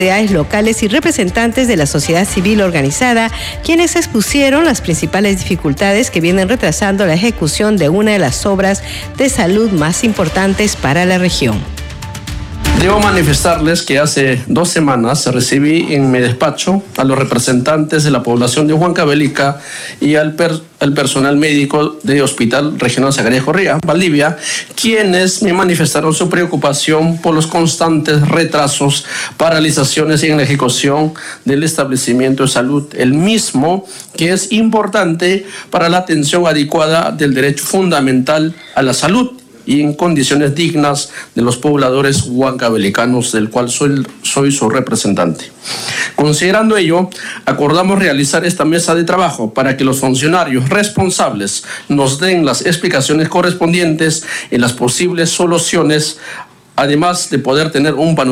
locales y representantes de la sociedad civil organizada, quienes expusieron las principales dificultades que vienen retrasando la ejecución de una de las obras de salud más importantes para la región. Debo manifestarles que hace 2 semanas recibí en mi despacho a los representantes de la población de Huancavelica y al personal médico del Hospital Regional Zacarías Correa, Valdivia, quienes me manifestaron su preocupación por los constantes retrasos, paralizaciones en la ejecución del establecimiento de salud, el mismo que es importante para la atención adecuada del derecho fundamental a la salud y en condiciones dignas de los pobladores huancavelicanos, del cual soy su representante. Considerando ello, acordamos realizar esta mesa de trabajo para que los funcionarios responsables nos den las explicaciones correspondientes en las posibles soluciones, además de poder tener un panorama